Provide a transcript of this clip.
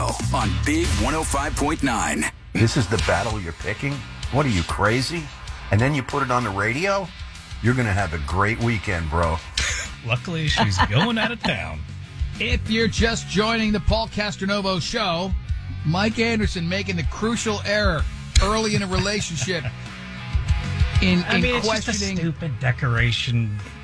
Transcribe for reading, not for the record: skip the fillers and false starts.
Show on Big 105.9. This is the battle you're picking? What are you, crazy? And then you put it on the radio? You're going to have a great weekend, bro. Luckily, she's going out of town. If you're just joining the Paul Castronovo Show, Mike Anderson making the crucial error early in a relationship in it's questioning. just a stupid decoration